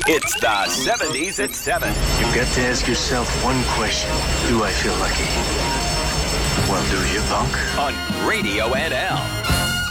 It's the 70s at 7 You've got to ask yourself one question. Do I feel lucky? Well, do you, punk? on Radio NL.